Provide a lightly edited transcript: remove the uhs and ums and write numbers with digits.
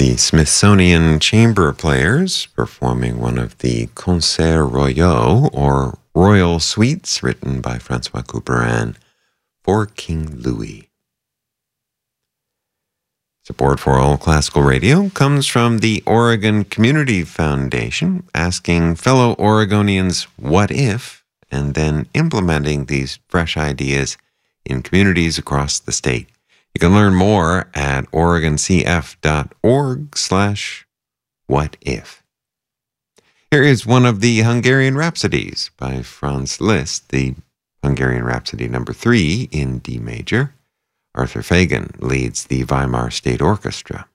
The Smithsonian Chamber Players performing one of the Concerts Royaux, or Royal Suites, written by Francois Couperin for King Louis. Support for All Classical Radio comes from the Oregon Community Foundation, asking fellow Oregonians what if, and then implementing these fresh ideas in communities across the state. You can learn more at oregoncf.org/whatif. Here is one of the Hungarian Rhapsodies by Franz Liszt, the Hungarian Rhapsody No. 3 in D major. Arthur Fagan leads the Weimar State Orchestra.